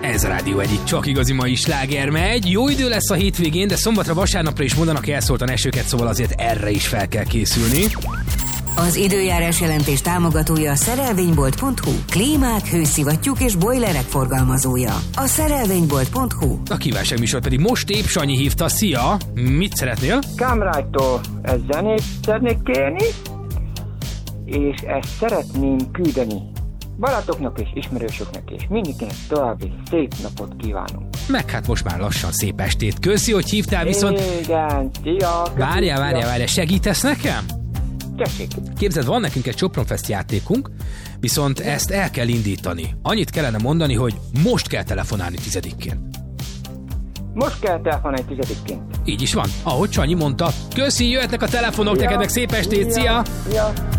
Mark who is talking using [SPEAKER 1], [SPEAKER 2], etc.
[SPEAKER 1] Ez a Rádió egyik csak igazi mai sláger megy. Jó idő lesz a hétvégén, de szombatra, vasárnapra is mondanak elszóltan esőket, szóval azért erre is fel kell készülni.
[SPEAKER 2] Az időjárás jelentés támogatója a szerelvénybolt.hu. Klímák, hőszivattyúk és bojlerek forgalmazója. A szerelvénybolt.hu.
[SPEAKER 1] A kívánságműsor pedig most épp Sanyi hívta. Szia! Mit szeretnél?
[SPEAKER 3] Kámrájtól egy zenét szeretnék kérni, és ezt szeretném küldeni barátoknak és ismerősöknek, és mindenkinek további szép napot kívánunk.
[SPEAKER 1] Meg hát most már lassan szép estét. Köszi, hogy hívtál, viszont...
[SPEAKER 3] Igen, szia!
[SPEAKER 1] Várjál, segítesz nekem?
[SPEAKER 3] Tessék!
[SPEAKER 1] Képzeld, van nekünk egy Sopronfest játékunk, viszont ezt el kell indítani. Annyit kellene mondani, hogy most kell telefonálni 10-ként.
[SPEAKER 3] Most kell telefonálni 10-ként.
[SPEAKER 1] Így is van, ahogy Sanyi mondta. Köszi, jöhetnek a telefonok, neked meg szép estét, szia!
[SPEAKER 3] Szia!